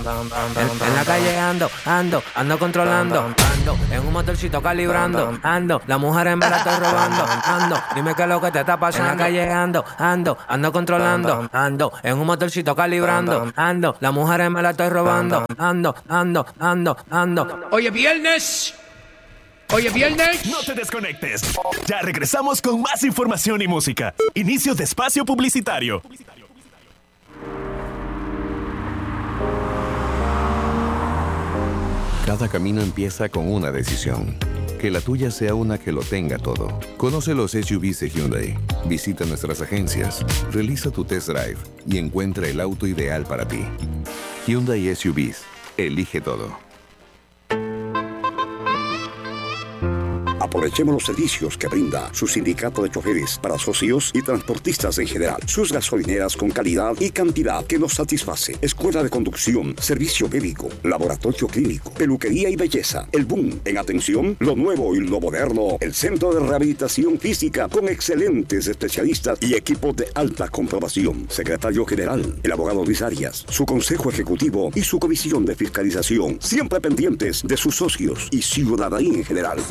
En la calle ando controlando, ando en un motorcito calibrando, ando, la mujer me la estoy robando, ando, dime qué es lo que te está pasando. En la calle ando controlando, ando en un motorcito calibrando, ando, la mujer me la estoy robando, ando. Hoy es viernes. No te desconectes. Ya regresamos con más información y música. Inicio de espacio publicitario. Cada camino empieza con una decisión. Que la tuya sea una que lo tenga todo. Conoce los SUVs de Hyundai. Visita nuestras agencias, realiza tu test drive y encuentra el auto ideal para ti. Hyundai SUVs. Elige todo. Aprovechemos los servicios que brinda su sindicato de choferes para socios y transportistas en general. Sus gasolineras con calidad y cantidad que nos satisface. Escuela de conducción, servicio médico, laboratorio clínico, peluquería y belleza. El boom en atención, lo nuevo y lo moderno. El centro de rehabilitación física con excelentes especialistas y equipos de alta comprobación. Secretario general, el abogado Luis Arias, su consejo ejecutivo y su comisión de fiscalización. Siempre pendientes de sus socios y ciudadanía en general.